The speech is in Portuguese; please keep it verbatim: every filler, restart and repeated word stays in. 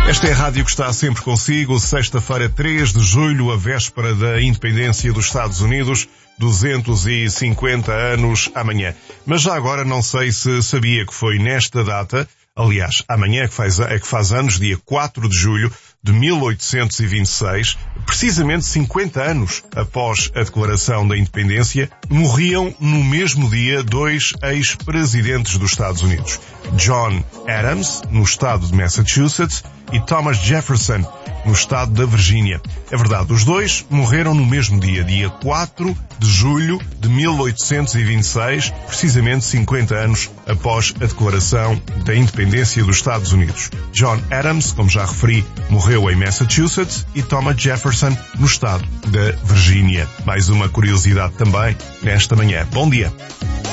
Esta é a rádio que está sempre consigo, sexta-feira, três de julho, a véspera da independência dos Estados Unidos, duzentos e cinquenta anos amanhã. Mas já agora não sei se sabia que foi nesta data, aliás, amanhã é que faz, é que faz anos, dia quatro de julho de mil oitocentos e vinte e seis, precisamente cinquenta anos após a declaração da independência, morriam no mesmo dia dois ex-presidentes dos Estados Unidos. John Adams, no estado de Massachusetts, e Thomas Jefferson, no estado da Virgínia. É verdade, os dois morreram no mesmo dia, dia quatro de julho de mil oitocentos e vinte e seis, precisamente cinquenta anos após a declaração da independência dos Estados Unidos. John Adams, como já referi, morreu em Massachusetts e Thomas Jefferson no estado da Virgínia. Mais uma curiosidade também nesta manhã. Bom dia.